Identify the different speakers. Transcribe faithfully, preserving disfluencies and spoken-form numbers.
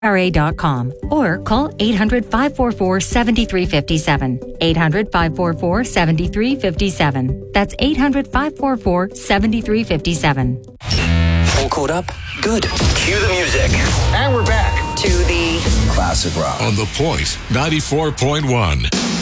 Speaker 1: R A dot com or call eight hundred, five four four, seven three five seven. eight hundred, five four four, seven three five seven. That's eight hundred, five four four, seven three five seven.
Speaker 2: All caught up? Good. Cue the music.
Speaker 3: And we're back
Speaker 2: to the
Speaker 3: Classic Rock
Speaker 4: on The Point ninety-four point one.